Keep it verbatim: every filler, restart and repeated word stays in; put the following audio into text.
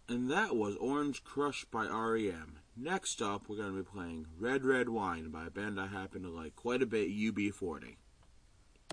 And that was Orange Crush by R E M. Next up, we're going to be playing Red Red Wine by a band I happen to like quite a bit, U B forty.